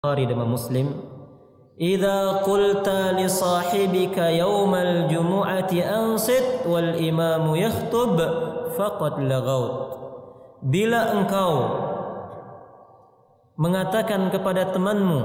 Bukhari dan Muslim, "Idza qulta li sahibika yaumal jumu'ati ansit wal imamu yakhtub faqad lagaut." Bila engkau mengatakan kepada temanmu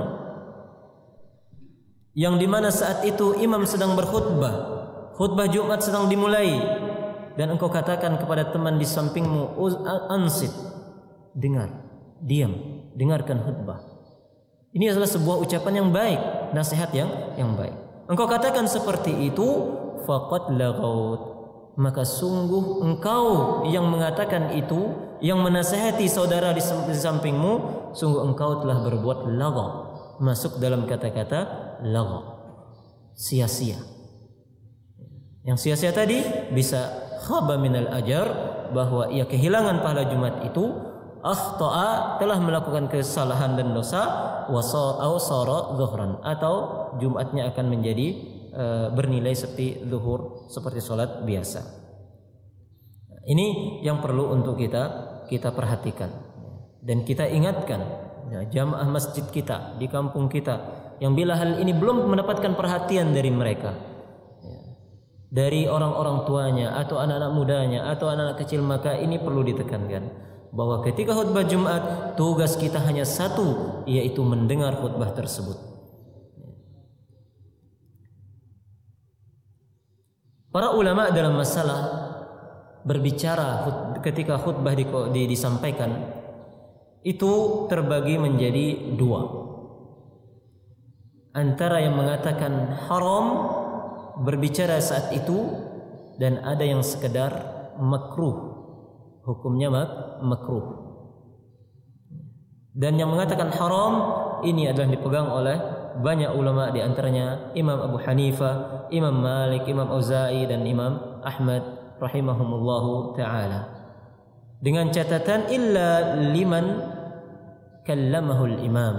yang dimana saat itu imam sedang berkhutbah, khutbah Jumat sedang dimulai, dan engkau katakan kepada teman di sampingmu, ansit, dengar, diam, dengarkan khutbah. Ini adalah sebuah ucapan yang baik, nasihat yang baik. Engkau katakan seperti itu, faqad lagaut, maka sungguh engkau yang mengatakan itu, yang menasihati saudara di sampingmu, sungguh engkau telah berbuat lagha, masuk dalam kata-kata lagha, sia-sia. Yang sia-sia tadi bisa khaba minal ajar, bahwa ia kehilangan pahala Jumat itu, akhta'a, telah melakukan kesalahan dan dosa, wasara zuhran, atau Jumatnya akan menjadi bernilai seperti zuhur, seperti salat biasa. Ini yang perlu untuk kita perhatikan dan kita ingatkan jamaah masjid kita di kampung kita, yang bila hal ini belum mendapatkan perhatian dari mereka, dari orang-orang tuanya atau anak-anak mudanya atau anak-anak kecil, maka ini perlu ditekankan bahwa ketika khutbah Jumat tugas kita hanya satu, yaitu mendengar khutbah tersebut. Para ulama dalam masalah berbicara ketika khutbah disampaikan itu terbagi menjadi dua. Antara yang mengatakan haram berbicara saat itu, dan ada yang sekedar makruh, hukumnya makruh. Dan yang mengatakan haram ini adalah dipegang oleh banyak ulama, di antaranya Imam Abu Hanifah, Imam Malik, Imam Auza'i, dan Imam Ahmad rahimahumullahu ta'ala, dengan catatan illa liman kallamahul imam,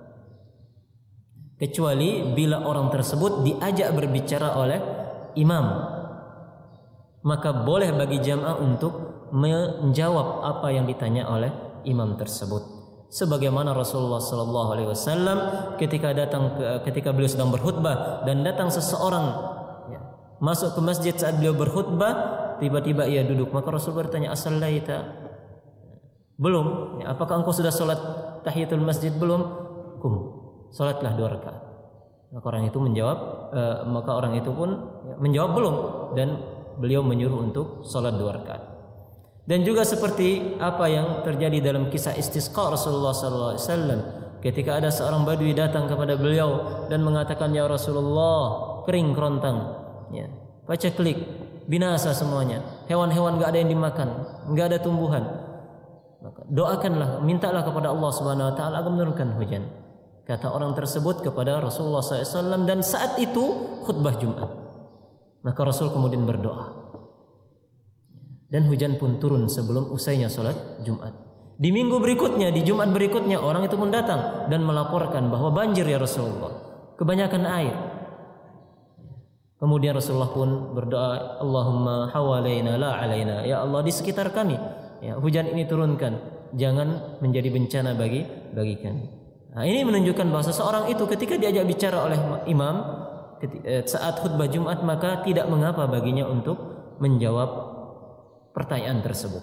kecuali bila orang tersebut diajak berbicara oleh imam, maka boleh bagi jamaah untuk menjawab apa yang ditanya oleh imam tersebut. Sebagaimana Rasulullah sallallahu alaihi wasallam ketika beliau sedang berkhutbah dan datang seseorang masuk ke masjid saat beliau berkhutbah, tiba-tiba ia duduk, maka Rasul bertanya, "Asallaita?" Belum. Apakah engkau sudah salat tahiyatul masjid? Belum. Kum, salatlah 2 rakaat. Maka orang itu pun menjawab belum, dan beliau menyuruh untuk salat 2 rakaat. Dan juga seperti apa yang terjadi dalam kisah istisqa Rasulullah SAW, ketika ada seorang badui datang kepada beliau dan mengatakan, "Ya Rasulullah, kering kerontang, paceklik, binasa semuanya, hewan-hewan gak ada yang dimakan, gak ada tumbuhan. Maka doakanlah, mintalah kepada Allah Subhanahu Wa Taala agar menurunkan hujan." Kata orang tersebut kepada Rasulullah SAW, dan saat itu khutbah Jumat. Maka Rasul kemudian berdoa, dan hujan pun turun sebelum usainya salat Jumat. Di minggu berikutnya, di Jumat berikutnya, orang itu pun datang dan melaporkan bahwa banjir ya Rasulullah, kebanyakan air. Kemudian Rasulullah pun berdoa, "Allahumma hawalaina la alaina." Ya Allah, di sekitar kami, hujan ini turunkan, jangan menjadi bencana bagi kami. Nah, ini menunjukkan bahwa seseorang itu ketika diajak bicara oleh imam saat khutbah Jumat, maka tidak mengapa baginya untuk menjawab pertanyaan tersebut.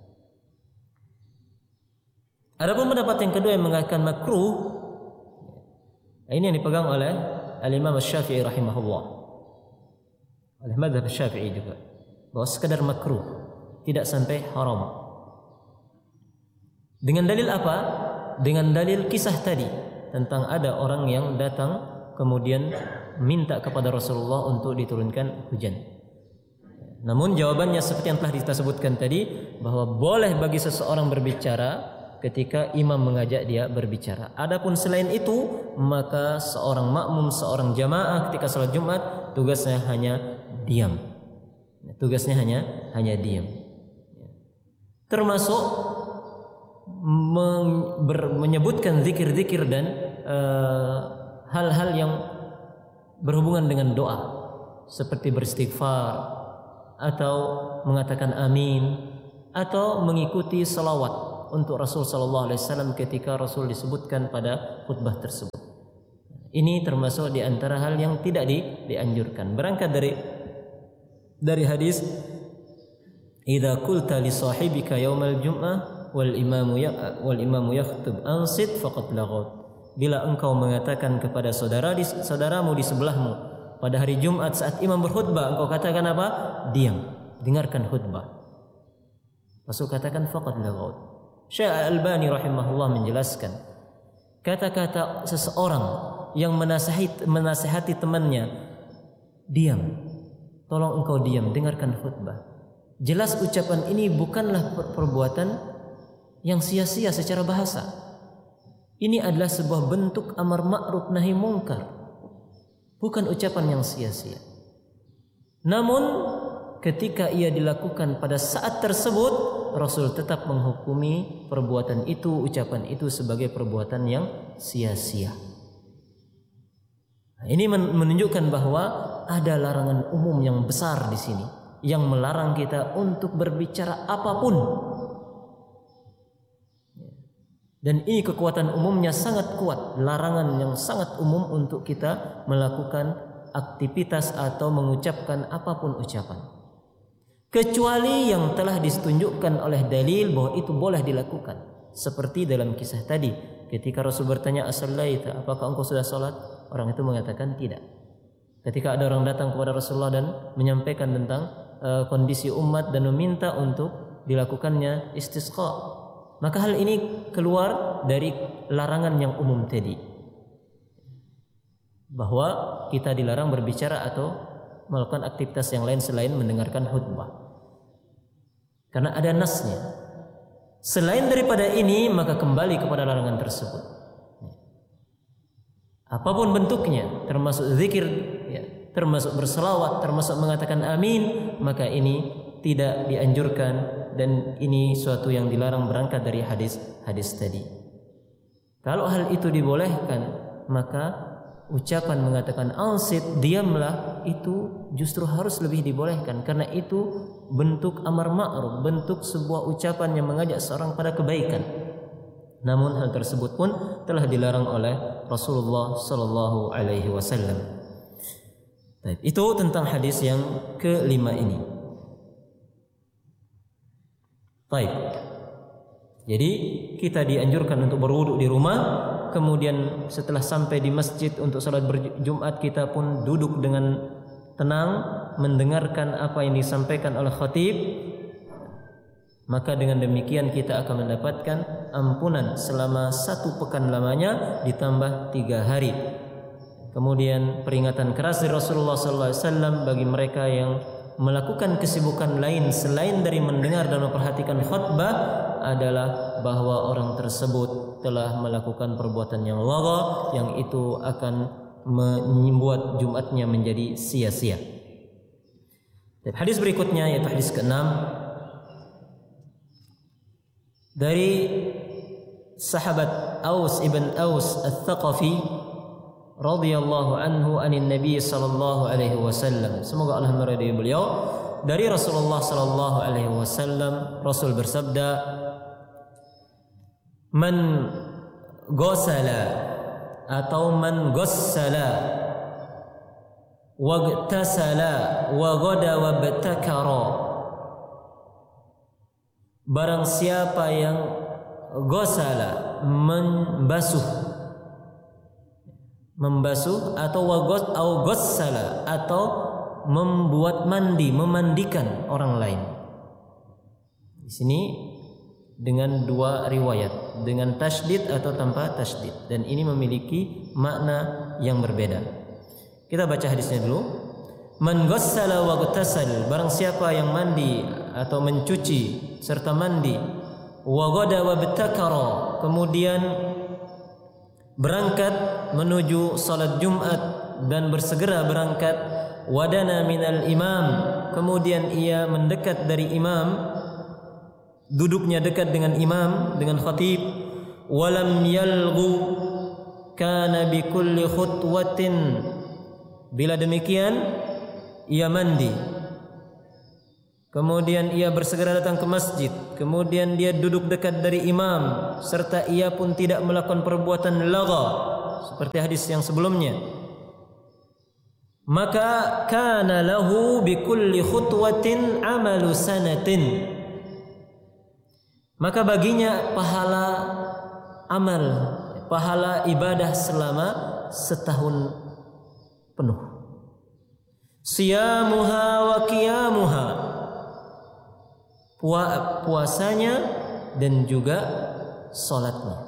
Adapun pendapat yang kedua yang mengatakan makruh, ini yang dipegang oleh Al-Imam Asy-Syafi'i rahimahullah, oleh mazhab Syafi'i juga, bahwa sekadar makruh, tidak sampai haram. Dengan dalil apa? Dengan dalil kisah tadi tentang ada orang yang datang kemudian minta kepada Rasulullah untuk diturunkan hujan. Namun jawabannya seperti yang telah kita sebutkan tadi, bahwa boleh bagi seseorang berbicara ketika imam mengajak dia berbicara. Adapun selain itu, maka seorang makmum, seorang jamaah ketika salat Jumat tugasnya hanya diam. Tugasnya hanya diam. Termasuk menyebutkan zikir-zikir dan hal-hal yang berhubungan dengan doa, seperti beristighfar, atau mengatakan amin, atau mengikuti salawat untuk Rasul sallallahu alaihi wasallam ketika Rasul disebutkan pada khutbah tersebut. Ini termasuk di antara hal yang tidak dianjurkan. Berangkat dari hadis, "Idza qulta li sahibika yaumal jum'ah wal imamu yakhutub ansit faqad laghut." Bila engkau mengatakan kepada saudaramu di sebelahmu pada hari Jumat saat imam berkhutbah, engkau katakan apa? Diam, dengarkan khutbah. Rasul katakan faqad laghut. Syekh Al-Albani rahimahullah menjelaskan, kata-kata seseorang yang menasihati temannya, diam, tolong engkau diam, dengarkan khutbah. Jelas ucapan ini bukanlah perbuatan yang sia-sia secara bahasa. Ini adalah sebuah bentuk amar ma'ruf nahi mungkar, bukan ucapan yang sia-sia. Namun ketika ia dilakukan pada saat tersebut, Rasul tetap menghukumi perbuatan itu, ucapan itu sebagai perbuatan yang sia-sia. Ini menunjukkan bahwa ada larangan umum yang besar di sini yang melarang kita untuk berbicara apapun. Dan ini kekuatan umumnya sangat kuat, larangan yang sangat umum untuk kita melakukan aktivitas atau mengucapkan apapun ucapan. Kecuali yang telah ditunjukkan oleh dalil bahwa itu boleh dilakukan. Seperti dalam kisah tadi, ketika Rasul bertanya, "As-sallaita?" apakah engkau sudah salat? Orang itu mengatakan tidak. Ketika ada orang datang kepada Rasulullah dan menyampaikan tentang kondisi umat dan meminta untuk dilakukannya istisqa, maka hal ini keluar dari larangan yang umum tadi, bahwa kita dilarang berbicara atau melakukan aktivitas yang lain selain mendengarkan khutbah, karena ada nasnya. Selain daripada ini, maka kembali kepada larangan tersebut. Apapun bentuknya, termasuk zikir, ya, termasuk berselawat, termasuk mengatakan amin, maka ini tidak dianjurkan dan ini suatu yang dilarang berangkat dari hadis tadi. Kalau hal itu dibolehkan, maka ucapan mengatakan ansit, diamlah, itu justru harus lebih dibolehkan, karena itu bentuk amar ma'ruf, bentuk sebuah ucapan yang mengajak seorang pada kebaikan. Namun hal tersebut pun telah dilarang oleh Rasulullah sallallahu alaihi wasallam. Itu tentang hadis yang kelima ini. Baik. Jadi kita dianjurkan untuk berwudu di rumah, kemudian setelah sampai di masjid untuk salat berjumat, kita pun duduk dengan tenang mendengarkan apa yang disampaikan oleh khatib. Maka dengan demikian kita akan mendapatkan ampunan selama 1 pekan lamanya ditambah 3 hari. Kemudian peringatan keras dari Rasulullah SAW bagi mereka yang melakukan kesibukan lain selain dari mendengar dan memperhatikan khutbah adalah bahwa orang tersebut telah melakukan perbuatan yang lagha, yang itu akan membuat Jumatnya menjadi sia-sia. Dan hadis berikutnya yaitu hadis ke-6 dari sahabat Aus ibn Aus Al-Thaqafi radhiyallahu anhu anin Nabi sallallahu alaihi wasallam. Semoga Allah meridai beliau. Dari Rasulullah sallallahu alaihi wasallam, Rasul bersabda, "Man ghassala atau man ghassala wagtasala wa ghada wa batakara." Barang siapa yang ghassala, membasuh atau ghassala atau membuat mandi, memandikan orang lain. Di sini dengan 2 riwayat, dengan tasydid atau tanpa tasydid, dan ini memiliki makna yang berbeda. Kita baca hadisnya dulu. Man ghassala wa ghtasal, barang siapa yang mandi atau mencuci serta mandi, wa ghada wa batakara, kemudian berangkat menuju salat Jumat dan bersegera berangkat, wadana minal imam, kemudian ia mendekat dari imam, duduknya dekat dengan imam, dengan khatib, walam yalghu kana bi kulli khutwatin, bila demikian ia mandi kemudian ia bersegera datang ke masjid, kemudian dia duduk dekat dari imam, serta ia pun tidak melakukan perbuatan lagha seperti hadis yang sebelumnya, maka kana lahu bi kulli khutwatin amalu sanatin, maka baginya pahala amal, pahala ibadah selama setahun penuh. Siyamuha wa qiyamuha, puasanya dan juga salatnya.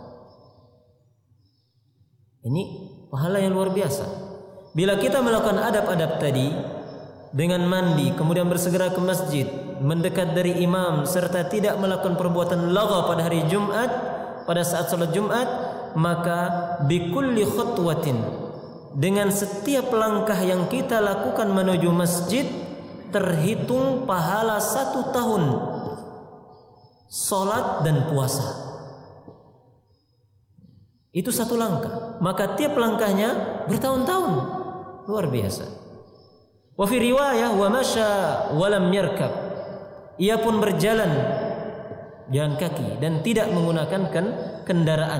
Ini pahala yang luar biasa. Bila kita melakukan adab-adab tadi dengan mandi, kemudian bersegera ke masjid, mendekat dari imam, serta tidak melakukan perbuatan lagha pada hari Jumat, pada saat salat Jumat, maka bikulli khutwatin, dengan setiap langkah yang kita lakukan menuju masjid, terhitung pahala 1 tahun salat dan puasa. Itu 1 langkah, maka tiap langkahnya bertahun-tahun. Luar biasa. Wa fi riwayah wa masya wa lam yarkab, ia pun berjalan jalan kaki dan tidak menggunakan kendaraan.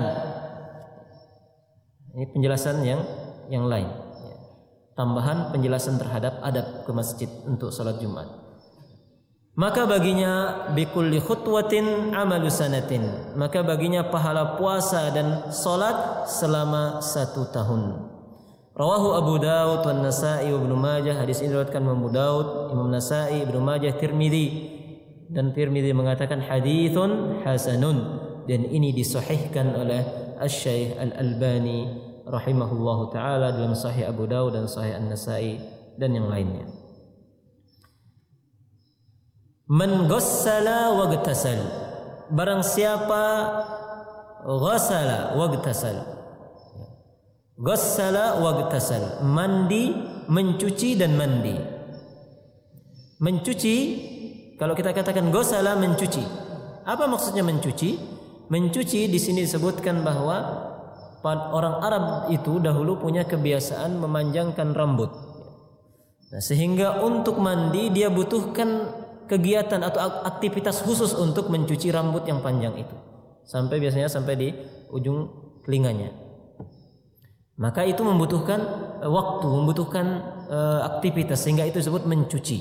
Ini penjelasan yang lain, tambahan penjelasan terhadap adab ke masjid untuk salat Jumat. Maka baginya bikulli khutwatin amalu sanatin, maka baginya pahala puasa dan salat selama 1 tahun. Rawahu Abu Daud wan Nasa'i wa Ibnu Majah. Hadis ini diriwayatkan Abu Daud, Imam Nasa'i, Ibnu Majah, Tirmidzi, dan Tirmidzi mengatakan haditsun hasanun, dan ini disahihkan oleh Asy-Syaikh Al-Albani rahimahullahu taala dalam Sahih Abu Daud dan Sahih An-Nasa'i dan yang lainnya. Man ghassala waghtasal, barang siapa ghassala waghtasal, ghassala waghtasal, mandi, mencuci dan mandi. Mencuci, kalau kita katakan ghassala, mencuci. Apa maksudnya mencuci? Mencuci di sini disebutkan bahwa orang Arab itu dahulu punya kebiasaan memanjangkan rambut. Nah, sehingga untuk mandi dia butuhkan kegiatan atau aktivitas khusus untuk mencuci rambut yang panjang itu, biasanya sampai di ujung telinganya. Maka itu membutuhkan waktu, membutuhkan aktivitas, sehingga itu disebut mencuci.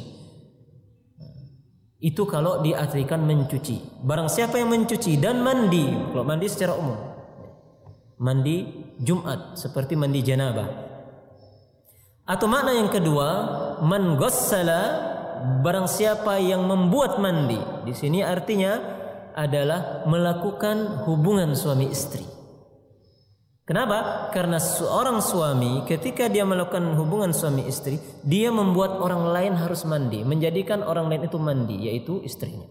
Itu kalau diartikan mencuci. Barang siapa yang mencuci dan mandi, kalau mandi secara umum, mandi Jumat seperti mandi janabah. Atau makna yang kedua, man ghassala, barang siapa yang membuat mandi. Di sini artinya adalah melakukan hubungan suami istri. Kenapa? Karena seorang suami ketika dia melakukan hubungan suami istri, dia membuat orang lain harus mandi, menjadikan orang lain itu mandi, yaitu istrinya.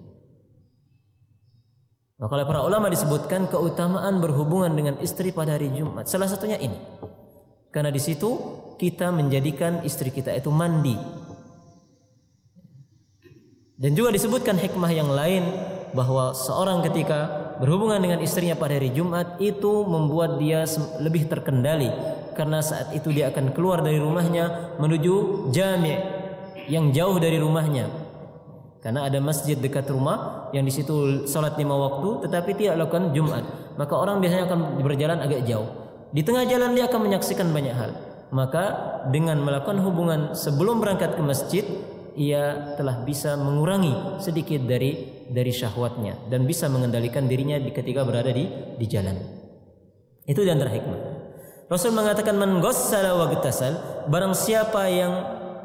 Maka oleh para ulama disebutkan keutamaan berhubungan dengan istri pada hari Jumat. Salah satunya ini. Karena di situ kita menjadikan istri kita itu mandi. Dan juga disebutkan hikmah yang lain bahwa seorang ketika berhubungan dengan istrinya pada hari Jumat itu membuat dia lebih terkendali, karena saat itu dia akan keluar dari rumahnya menuju jami' yang jauh dari rumahnya, karena ada masjid dekat rumah yang di situ salat 5 waktu tetapi tidak lakukan Jumat. Maka orang biasanya akan berjalan agak jauh, di tengah jalan dia akan menyaksikan banyak hal. Maka dengan melakukan hubungan sebelum berangkat ke masjid, ia telah bisa mengurangi sedikit dari syahwatnya dan bisa mengendalikan dirinya ketika berada di jalan. Itu di antara hikmah. Rasul mengatakan man ghassala waghtasal, barang siapa yang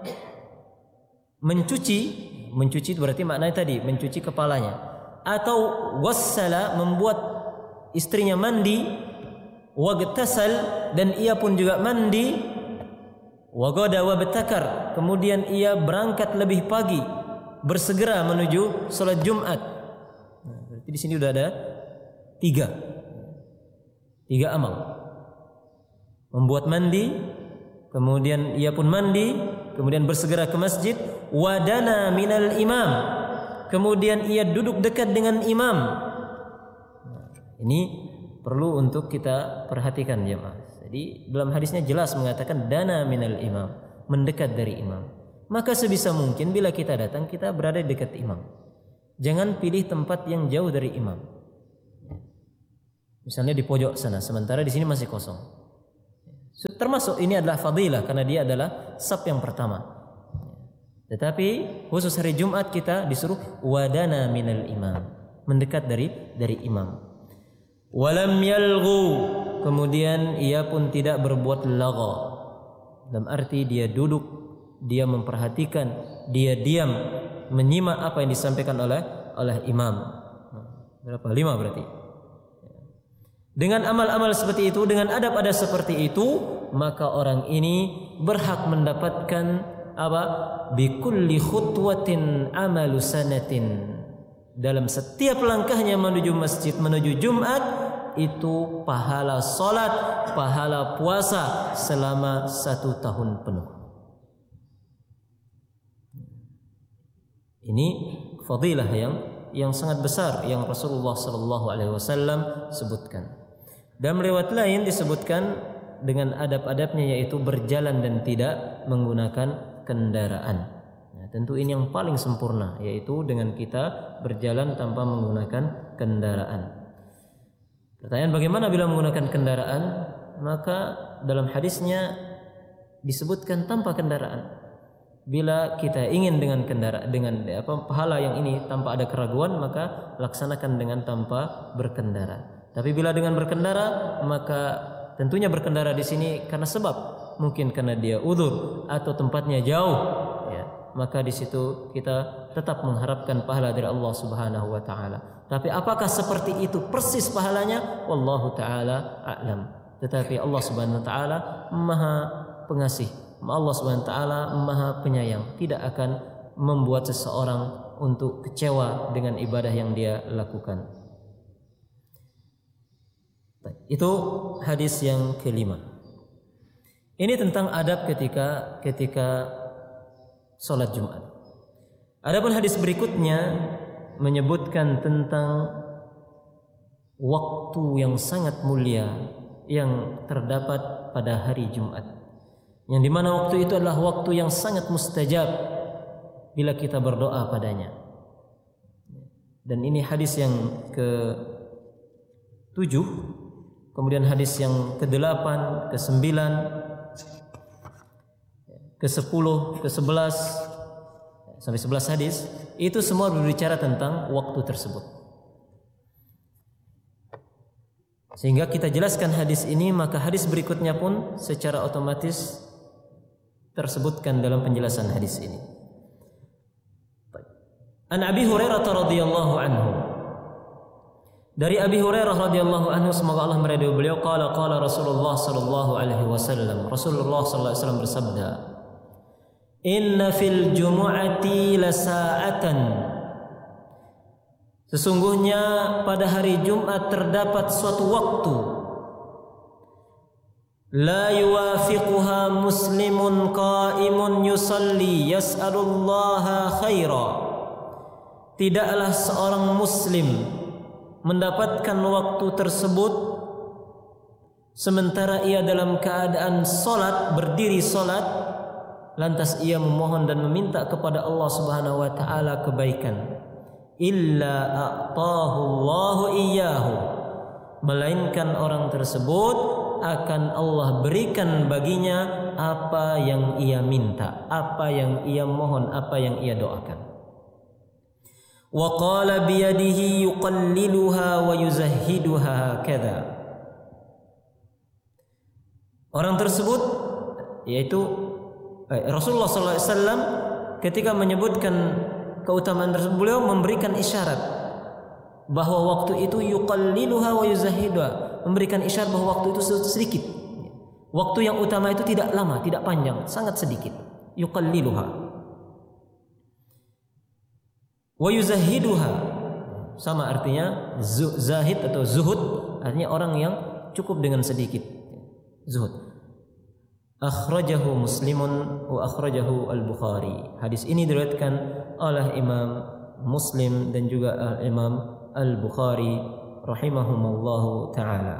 mencuci itu berarti maknanya tadi mencuci kepalanya, atau ghassala membuat istrinya mandi, waghtasal dan ia pun juga mandi, wagada wabtakar, kemudian ia berangkat lebih pagi, bersegera menuju salat Jumat. Nah, berarti di sini sudah ada tiga amal. Membuat mandi, kemudian ia pun mandi, kemudian bersegera ke masjid, wadana minal imam, kemudian ia duduk dekat dengan imam. Nah, ini perlu untuk kita perhatikan jemaah. Jadi dalam hadisnya jelas mengatakan dana minal imam, mendekat dari imam. Maka sebisa mungkin bila kita datang, kita berada di dekat imam. Jangan pilih tempat yang jauh dari imam. Misalnya di pojok sana, sementara di sini masih kosong. Termasuk ini adalah fadilah karena dia adalah saf yang pertama. Tetapi khusus hari Jumat kita disuruh wadana minal imam, mendekat dari imam. Walam yalghu, kemudian ia pun tidak berbuat lagha. Dalam arti dia duduk, dia memperhatikan, dia diam, menyimak apa yang disampaikan oleh imam. Berapa? 5 berarti. Dengan amal-amal seperti itu, dengan adab-adab seperti itu, maka orang ini berhak mendapatkan apa? Bikulli khutwatin amalu sanatin. Dalam setiap langkahnya menuju masjid, menuju Jumat, itu pahala salat, pahala puasa selama 1 tahun penuh. Ini fadilah yang sangat besar yang Rasulullah SAW sebutkan. Dalam riwayat lain disebutkan dengan adab-adabnya, yaitu berjalan dan tidak menggunakan kendaraan. Nah, tentu ini yang paling sempurna, yaitu dengan kita berjalan tanpa menggunakan kendaraan. Pertanyaan, bagaimana bila menggunakan kendaraan? Maka dalam hadisnya disebutkan tanpa kendaraan. Bila kita ingin dengan kendaraan, dengan pahala yang ini tanpa ada keraguan, maka laksanakan dengan tanpa berkendara. Tapi bila dengan berkendara, maka tentunya berkendara di sini karena sebab, mungkin karena dia udzur atau tempatnya jauh, ya, maka di situ kita tetap mengharapkan pahala dari Allah Subhanahu wa taala. Tapi apakah seperti itu persis pahalanya? Wallahu taala a'lam. Tetapi Allah Subhanahu wa taala Maha Pengasih, Allah Subhanahu wa taala Maha Penyayang, tidak akan membuat seseorang untuk kecewa dengan ibadah yang dia lakukan. Itu hadis yang kelima. Ini tentang adab ketika salat Jumat. Adapun hadis berikutnya menyebutkan tentang waktu yang sangat mulia yang terdapat pada hari Jumat, yang dimana waktu itu adalah waktu yang sangat mustajab bila kita berdoa padanya. Dan ini hadis yang ke-7, kemudian hadis yang ke-8, ke-9, ke-10, ke-11 sampai 11 hadis, itu semua berbicara tentang waktu tersebut. Sehingga kita jelaskan hadis ini, maka hadis berikutnya pun secara otomatis tersebutkan dalam penjelasan hadis ini. An Abi Hurairah radhiyallahu anhu. Dari Abi Hurairah radhiyallahu anhu, semoga Allah meridai beliau, qala Rasulullah sallallahu alaihi wasallam. Rasulullah sallallahu alaihi wasallam bersabda, "Inna fil jumu'ati lasa'atan." Sesungguhnya pada hari Jumat terdapat suatu waktu, la yuwafiquha muslimun qa'imun yusalli yas'alullaha khaira. Tidaklah seorang muslim mendapatkan waktu tersebut sementara ia dalam keadaan salat, berdiri salat, lantas ia memohon dan meminta kepada Allah Subhanahu wa taala kebaikan, illa a'tahu Allahu iyyahu, melainkan orang tersebut akan Allah berikan baginya apa yang ia minta, apa yang ia mohon, apa yang ia doakan. Wa qala biyadihi yuqalliluha wa yuzahhiduha kadza. Orang tersebut, yaitu Rasulullah SAW, ketika menyebutkan keutamaan tersebut, beliau memberikan isyarat bahwa waktu itu yuqalliluha wa yuzahhiduha, memberikan isyarat bahwa waktu itu sedikit. Waktu yang utama itu tidak lama, tidak panjang, sangat sedikit. Yuqalliluha wa yuzahhiduha, sama artinya zahid atau zuhud, artinya orang yang cukup dengan sedikit. Zuhud. Akhrajahu Muslimun wa akhrajahu Al-Bukhari. Hadis ini diriwayatkan oleh Imam Muslim dan juga Imam Al-Bukhari rahimahumallahu taala.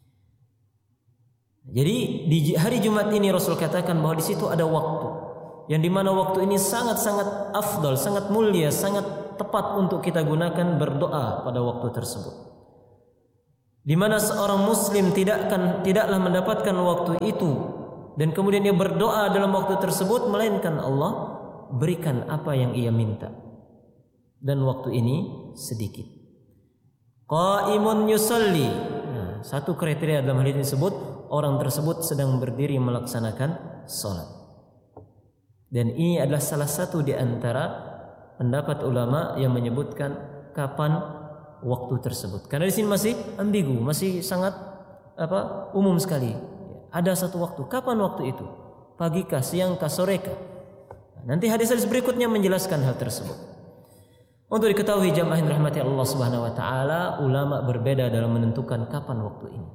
Jadi di hari Jumat ini Rasul katakan bahwa di situ ada waktu yang dimana waktu ini sangat-sangat afdal, sangat mulia, sangat tepat untuk kita gunakan berdoa pada waktu tersebut. Di mana seorang muslim tidaklah mendapatkan waktu itu dan kemudian dia berdoa dalam waktu tersebut, melainkan Allah berikan apa yang ia minta. Dan waktu ini sedikit. Qa'imun yusalli. Nah, satu kriteria dalam hal ini disebut orang tersebut sedang berdiri melaksanakan salat. Dan ini adalah salah satu di antara pendapat ulama yang menyebutkan kapan waktu tersebut. Karena di sini masih ambigu, masih sangat umum sekali. Ada satu waktu. Kapan waktu itu? Pagikah, siangkah, sorekah? Nanti hadis-hadis berikutnya menjelaskan hal tersebut. Untuk diketahui jamaah yang dirahmati Allah Subhanahu wa taala, ulama berbeda dalam menentukan kapan waktu ini.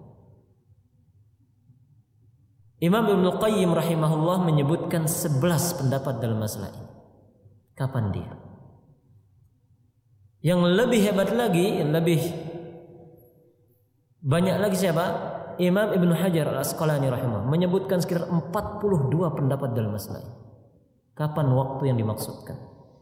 Imam Ibnu Qayyim rahimahullah menyebutkan 11 pendapat dalam masalah ini. Kapan dia? Yang lebih hebat lagi, lebih banyak lagi siapa? Imam Ibnu Hajar Al-Asqalani rahimahullah menyebutkan sekitar 42 pendapat dalam masalah ini. Kapan waktu yang dimaksudkan?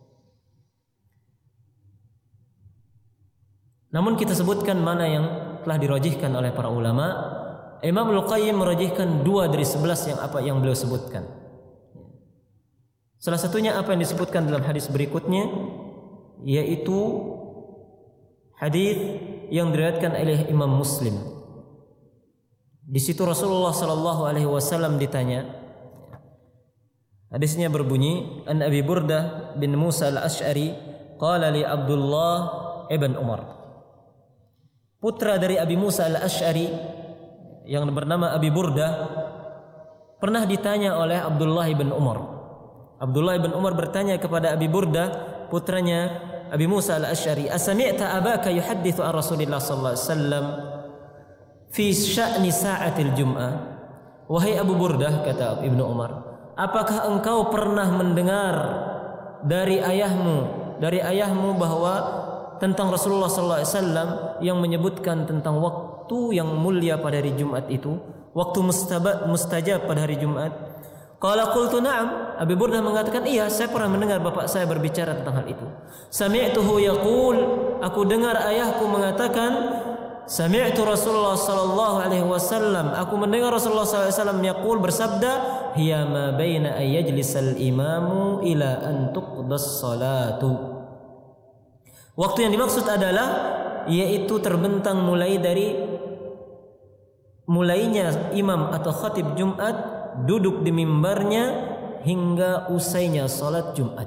Namun kita sebutkan mana yang telah dirajihkan oleh para ulama. Imam Al-Qayyim merajihkan 2 dari 11 yang beliau sebutkan. Salah satunya apa yang disebutkan dalam hadis berikutnya, yaitu hadis yang diriwayatkan oleh Imam Muslim. Di situ Rasulullah sallallahu alaihi wasallam ditanya. Hadisnya berbunyi, An Abi Burdah bin Musa al-Ash'ari qala li Abdullah ibn Umar. Putra dari Abi Musa al-Ash'ari yang bernama Abi Burdah pernah ditanya oleh Abdullah bin Umar. Abdullah bin Umar bertanya kepada Abi Burdah, putranya Abi Musa al-Ash'ari, "Asami'ta abaka yuhaddithu an Rasulillah sallallahu alaihi wasallam fi sya'ni sa'atil Jum'ah?" Wahai Abu Burdah, kata Ibnu Umar, apakah engkau pernah mendengar dari ayahmu bahwa tentang Rasulullah sallallahu alaihi wasallam yang menyebutkan tentang waktu yang mulia pada hari Jumat itu, waktu mustajab pada hari Jumat? Qala qultu na'am. Abi Burdah mengatakan, iya, saya pernah mendengar bapak saya berbicara tentang hal itu. Sami'tuhu yaqul, aku dengar ayahku mengatakan, sami'tu Rasulullah sallallahu alaihi wasallam, aku mendengar Rasulullah sallallahu alaihi wasallam yaqul, bersabda, hiya ma baina ay yajlisal imamu ila an tuqdas salatu. Waktu yang dimaksud adalah yaitu terbentang mulai dari mulainya imam atau khatib Jumat duduk di mimbarnya hingga usainya salat Jumat.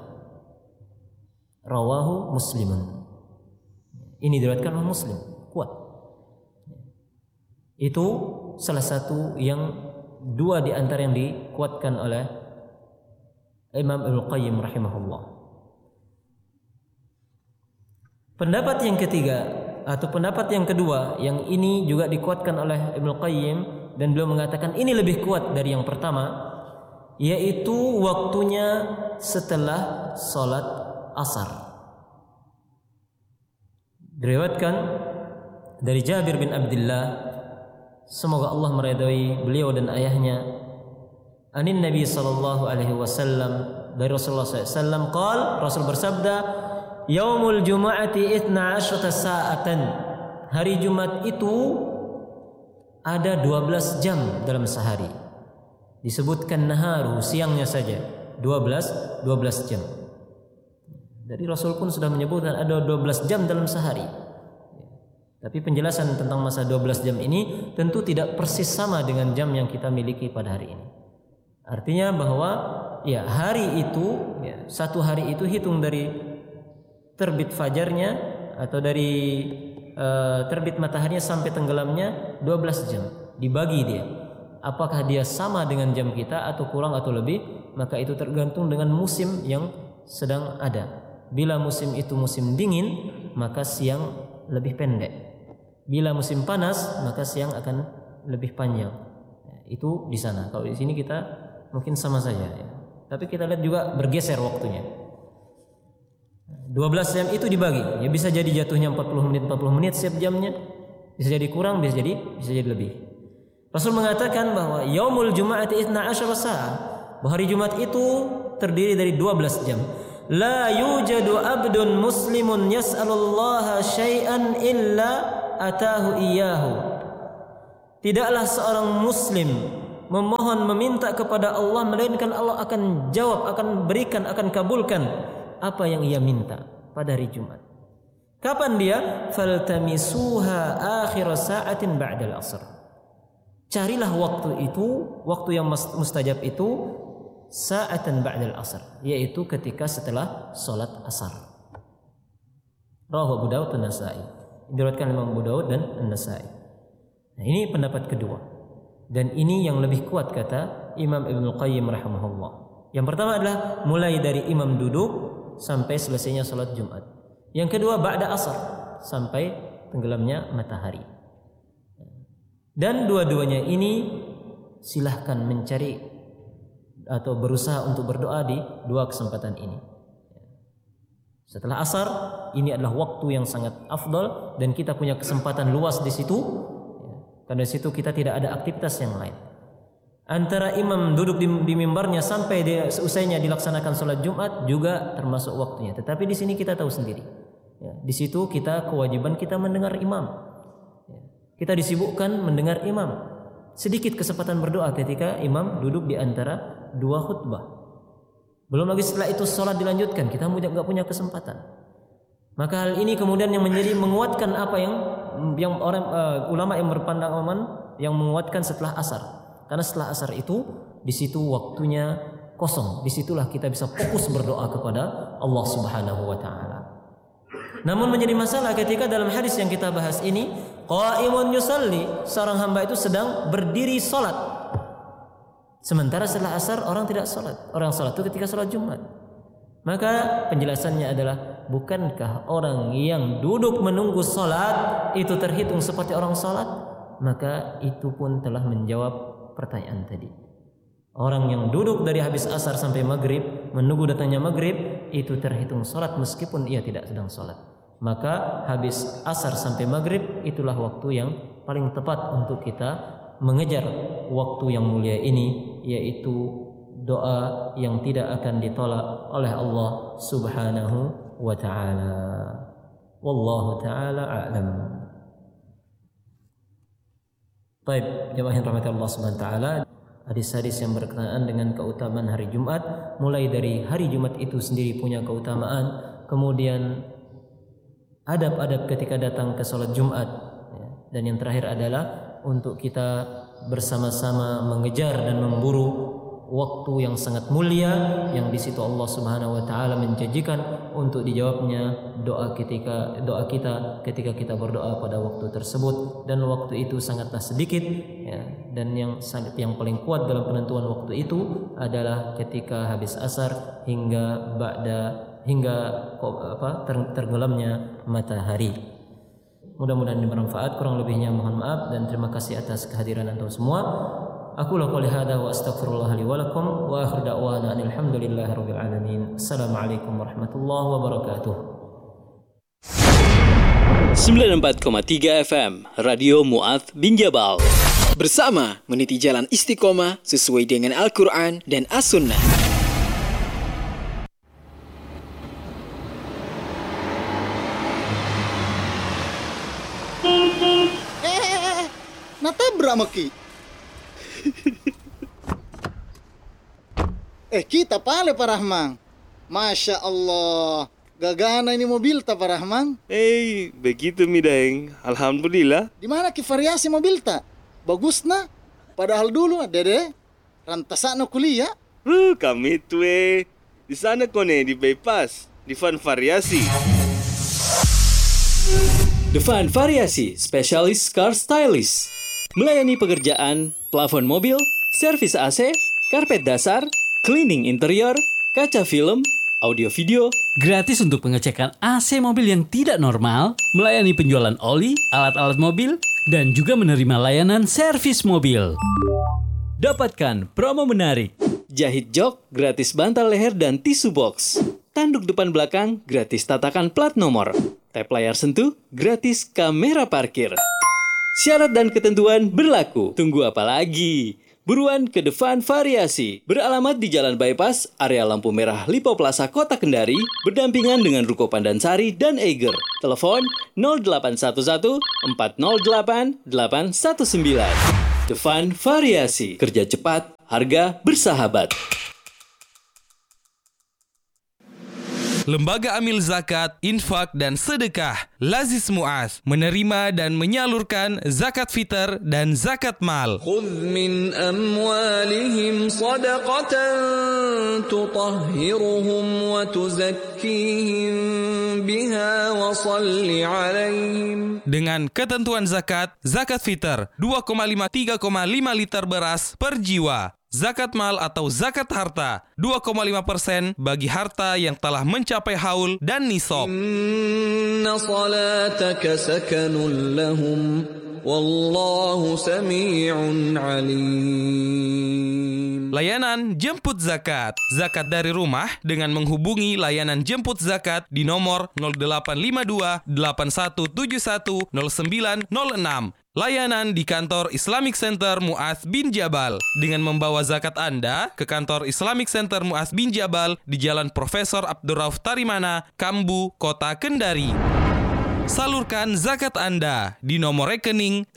Rawahu Muslimun. Ini diriwayatkan oleh Muslim. Kuat. Itu salah satu yang 2 di antara yang dikuatkan oleh Imam Ibnu Qayyim rahimahullah. Pendapat yang ketiga atau pendapat yang kedua yang ini juga dikuatkan oleh Ibnu Qayyim dan beliau mengatakan ini lebih kuat dari yang pertama, yaitu waktunya setelah salat asar. Diriwayatkan dari Jabir bin Abdullah, semoga Allah meridai beliau dan ayahnya, anin Nabi sallallahu alaihi wasallam, dari Rasulullah sallallahu alaihi wasallam qala, Rasul bersabda, yaumul jumu'ati 12 sa'atan. Hari Jumat itu ada 12 jam dalam sehari. Disebutkan naharu, siangnya saja 12 jam. Dari Rasul pun sudah menyebutkan ada 12 jam dalam sehari. Tapi penjelasan tentang masa 12 jam ini tentu tidak persis sama dengan jam yang kita miliki pada hari ini. Artinya bahwa ya hari itu, ya, satu hari itu hitung dari terbit fajarnya atau dari terbit mataharinya sampai tenggelamnya 12 jam. Dibagi dia, apakah dia sama dengan jam kita atau kurang atau lebih, maka itu tergantung dengan musim yang sedang ada. Bila musim itu musim dingin, maka siang lebih pendek. Bila musim panas, maka siang akan lebih panjang. Itu di sana. Kalau di sini kita mungkin sama saja, ya. Tapi kita lihat juga bergeser waktunya. 12 jam itu dibagi, ya bisa jadi jatuhnya 40 menit setiap jamnya, bisa jadi kurang, bisa jadi lebih. Rasul mengatakan bahwa yaumul jumu'ati 12 sa'ah, bahwa hari Jumat itu terdiri dari 12 jam. La yujadu abdun muslimun yas'alullaha syai'an illa atahu iyyahu. Tidaklah seorang muslim memohon meminta kepada Allah melainkan Allah akan jawab, akan berikan, akan kabulkan apa yang ia minta pada hari Jumat. Kapan dia? Faltamisuha akhir sa'atin ba'dal asr. Carilah waktu itu, waktu yang mustajab itu sa'atan ba'dal asr, yaitu ketika setelah salat asar. Rawahu Abu Daud dan Nasa'i. Diriwayatkan Imam Abu Daud dan An-Nasa'i. Nah, ini pendapat kedua. Dan ini yang lebih kuat kata Imam Ibnu Qayyim rahimahullah. Yang pertama adalah mulai dari imam duduk sampai selesainya salat Jumat. Yang kedua ba'da asar sampai tenggelamnya matahari. Dan dua-duanya ini silahkan mencari atau berusaha untuk berdoa di dua kesempatan ini. Setelah asar, ini adalah waktu yang sangat afdal dan kita punya kesempatan luas di situ. Karena di situ kita tidak ada aktivitas yang lain. Antara imam duduk di mimbarnya sampai usainya dilaksanakan sholat Jumat juga termasuk waktunya. Tetapi di sini kita tahu sendiri. Ya, di situ kita kewajiban kita mendengar imam. Ya, kita disibukkan mendengar imam. Sedikit kesempatan berdoa ketika imam duduk di antara dua khutbah. Belum lagi setelah itu sholat dilanjutkan, kita nggak punya kesempatan. Maka hal ini kemudian yang menjadi menguatkan apa yang orang ulama yang berpandangan yang menguatkan setelah asar. Karena setelah asar itu di situ waktunya kosong. Disitulah kita bisa fokus berdoa kepada Allah Subhanahu wa taala. Namun menjadi masalah ketika dalam hadis yang kita bahas ini, qaimun yusalli, seorang hamba itu sedang berdiri salat. Sementara setelah asar orang tidak salat. Orang salat itu ketika salat Jumat. Maka penjelasannya adalah, bukankah orang yang duduk menunggu salat itu terhitung seperti orang salat? Maka itu pun telah menjawab pertanyaan tadi. Orang yang duduk dari habis asar sampai maghrib menunggu datangnya maghrib itu terhitung salat meskipun ia tidak sedang salat. Maka habis asar sampai maghrib itulah waktu yang paling tepat untuk kita mengejar waktu yang mulia ini, yaitu doa yang tidak akan ditolak oleh Allah Subhanahu wa ta'ala. Wallahu ta'ala a'lam. Baik, jemaah yang rahmati Allah Subhanahu wa ta'ala, hadis-hadis yang berkenaan dengan keutamaan hari Jumat, mulai dari hari Jumat itu sendiri punya keutamaan, kemudian adab-adab ketika datang ke salat Jumat, dan yang terakhir adalah untuk kita bersama-sama mengejar dan memburu waktu yang sangat mulia yang di situ Allah Subhanahu wa taala menjanjikan untuk dijawabnya doa kita ketika kita berdoa pada waktu tersebut, dan waktu itu sangatlah sedikit ya, dan yang paling kuat dalam penentuan waktu itu adalah ketika habis asar hingga tergelamnya matahari. Mudah-mudahan ini bermanfaat, kurang lebihnya mohon maaf dan terima kasih atas kehadiran antum semua. Aku qouli hadza wa astaghfirullah li wa lakum wa akhiru da'wana alhamdulillahirabbil alamin. Assalamualaikum warahmatullahi wabarakatuh. 94,3 FM Radio Mu'adz bin Jabal. Bersama meniti jalan istiqomah sesuai dengan Al-Quran dan As-Sunnah. Natabrak maki. Kita pale Pak Rahman. Masya Allah, gagana ini mobil ta Pak Rahman. Begitu mideng. Alhamdulillah. Di mana ki variasi mobil ta? Bagus na. Padahal dulu dede rantasana kuliah. Kami tuh di sana kone di bypass, di Van Variasi. The Van Variasi, spesialis car stylist. Melayani pekerjaan, plafon mobil, servis AC, karpet dasar, cleaning interior, kaca film, audio video. Gratis untuk pengecekan AC mobil yang tidak normal, melayani penjualan oli, alat-alat mobil, dan juga menerima layanan servis mobil. Dapatkan promo menarik. Jahit jok, gratis bantal leher dan tisu box. Tanduk depan belakang, gratis tatakan plat nomor. Tap layar sentuh, gratis kamera parkir. Syarat dan ketentuan berlaku. Tunggu apa lagi? Buruan ke Depan Variasi. Beralamat di Jalan Bypass, area lampu merah Lipo Plaza, Kota Kendari, berdampingan dengan Ruko Pandansari dan Eiger. Telepon 0811 408 819. Depan Variasi. Kerja cepat, harga bersahabat. Lembaga Amil Zakat, Infak, dan Sedekah Lazis Mu'az menerima dan menyalurkan zakat fitr dan zakat mal. خذ من أموالهم صدقة تطهرهم وتزكيهم بها وصل عليهم. Dengan ketentuan zakat fitr 2,5-3,5 liter beras per jiwa. Zakat mal atau zakat harta 2,5% bagi harta yang telah mencapai haul dan nisab. Inna salataka sakanun lahum wallahu sami'un alim. Layanan jemput zakat. Zakat dari rumah dengan menghubungi layanan jemput zakat di nomor 0852 8171 0906. Layanan di kantor Islamic Center Mu'az bin Jabal dengan membawa zakat Anda ke kantor Islamic Center Mu'az bin Jabal di Jalan Profesor Abdurrauf Tarimana, Kambu, Kota Kendari. Salurkan zakat Anda di nomor rekening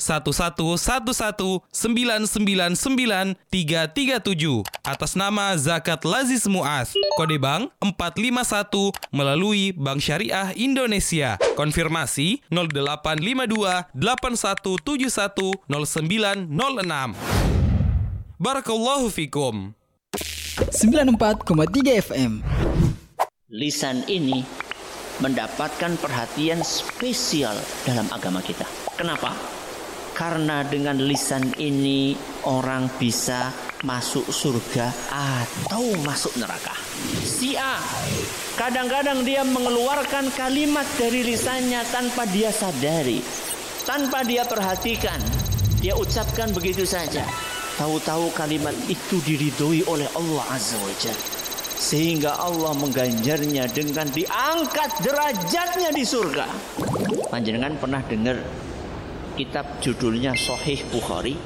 11119993337 atas nama Zakat Lazis Mu'az, kode bank 451 melalui Bank Syariah Indonesia. Konfirmasi 0852 8171 0906. Barakallahu fikum. 94,3 FM. Lisan ini mendapatkan perhatian spesial dalam agama kita. Kenapa? Karena dengan lisan ini orang bisa masuk surga atau masuk neraka. Si A, kadang-kadang dia mengeluarkan kalimat dari lisannya tanpa dia sadari, tanpa dia perhatikan. Dia ucapkan begitu saja. Tahu-tahu kalimat itu diridhoi oleh Allah Azza wa Jalla, sehingga Allah mengganjarnya dengan diangkat derajatnya di surga. Panjenengan pernah dengar kitab judulnya Sahih Bukhari?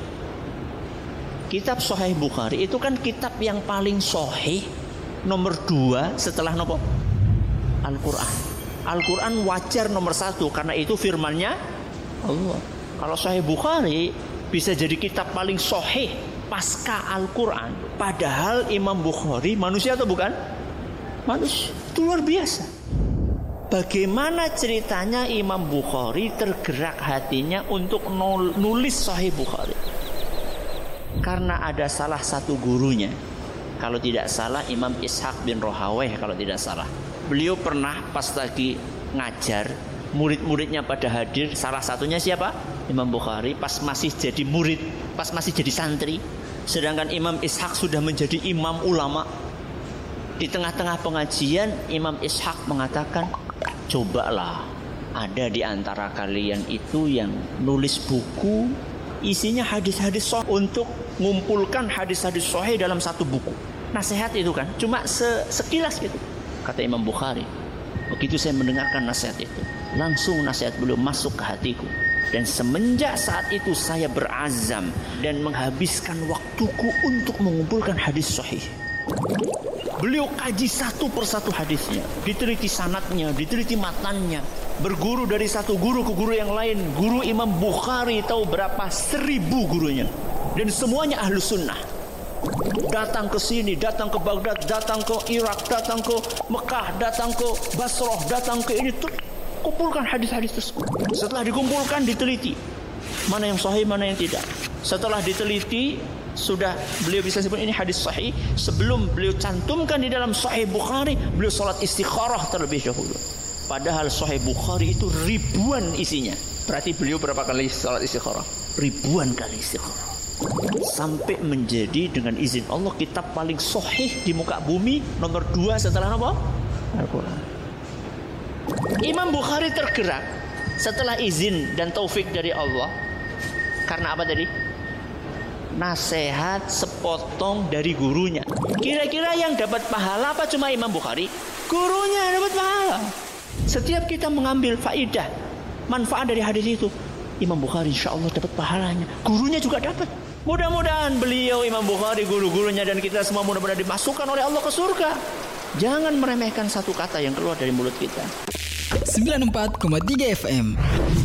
Kitab Sahih Bukhari itu kan kitab yang paling sahih, nomor 2 setelah nopo? Al-Quran. Al-Quran wajar nomor 1 karena itu firmannya Allah. Kalau Sahih Bukhari bisa jadi kitab paling sahih pasca Al-Quran. Padahal Imam Bukhari manusia atau bukan? Manusia. Itu luar biasa. Bagaimana ceritanya Imam Bukhari tergerak hatinya untuk nulis Sahih Bukhari? Karena ada salah satu gurunya. Kalau tidak salah Imam Ishaq bin Rahawayh kalau tidak salah. Beliau pernah pas lagi ngajar, murid-muridnya pada hadir. Salah satunya siapa? Imam Bukhari pas masih jadi murid, pas masih jadi santri. Sedangkan Imam Ishaq sudah menjadi imam ulama. Di tengah-tengah pengajian Imam Ishaq mengatakan, cobalah ada di antara kalian itu yang nulis buku isinya hadis-hadis sahih untuk mengumpulkan hadis-hadis sahih dalam satu buku. Nasihat itu kan cuma sekilas gitu. Kata Imam Bukhari, begitu saya mendengarkan nasihat itu, langsung nasihat beliau masuk ke hatiku. Dan semenjak saat itu saya berazam dan menghabiskan waktuku untuk mengumpulkan hadis sahih. Beliau kaji satu persatu hadisnya, diteliti sanadnya, diteliti matannya, berguru dari satu guru ke guru yang lain. Guru Imam Bukhari tahu berapa 1000 gurunya, dan semuanya ahlu sunnah. Datang ke sini, datang ke Baghdad, datang ke Irak, datang ke Mekah, datang ke Basrah, datang ke ini tuh kumpulkan hadis-hadis tersebut. Setelah dikumpulkan, diteliti mana yang sahih, mana yang tidak. Setelah diteliti, sudah beliau bisa sebut ini hadis sahih. Sebelum beliau cantumkan di dalam Sahih Bukhari, beliau salat istikharah terlebih dahulu. Padahal Sahih Bukhari itu ribuan isinya. Berarti beliau berapa kali salat istikharah? Ribuan kali istikharah. Sampai menjadi dengan izin Allah kitab paling sahih di muka bumi, nomor 2 setelah apa? Al-Quran. Imam Bukhari tergerak setelah izin dan taufik dari Allah. Karena apa tadi? Nasihat sepotong dari gurunya. Kira-kira yang dapat pahala apa cuma Imam Bukhari? Gurunya dapat pahala. Setiap kita mengambil faidah, manfaat dari hadis itu, Imam Bukhari insya Allah dapat pahalanya, gurunya juga dapat. Mudah-mudahan beliau Imam Bukhari, guru-gurunya dan kita semua mudah-mudahan dimasukkan oleh Allah ke surga. Jangan meremehkan satu kata yang keluar dari mulut kita. 94,3 FM